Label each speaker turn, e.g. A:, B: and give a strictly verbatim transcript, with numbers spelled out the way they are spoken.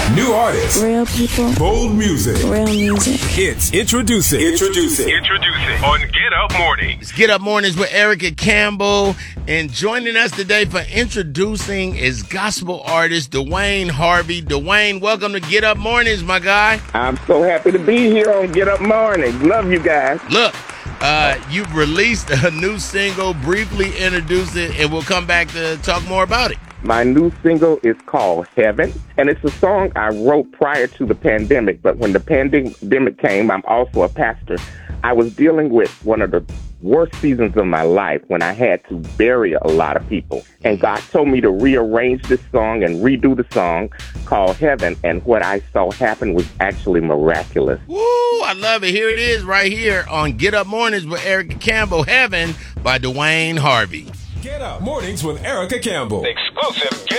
A: New artists.
B: Real people.
A: Bold music.
B: Real music.
A: It's introducing. Introducing.
C: Introducing on Get Up Mornings.
D: It's Get Up Mornings with Erica Campbell. And joining us today for introducing is gospel artist Dwayne Harvey. Dwayne, welcome to Get Up Mornings, my guy.
E: I'm so happy to be here on Get Up Mornings. Love you guys.
D: Look, uh, you've released a new single. Briefly introduce it, and we'll come back to talk more about it.
E: My new single is called Heaven, and it's a song I wrote prior to the pandemic. But when the pandemic came, I'm also a pastor. I was dealing with one of the worst seasons of my life when I had to bury a lot of people. And God told me to rearrange this song and redo the song called Heaven. And what I saw happen was actually miraculous.
D: Woo, I love it. Here it is right here on Get Up Mornings with Erica Campbell, Heaven by Dwayne Harvey.
A: Get Up Mornings with Erica Campbell.
C: Exclusive.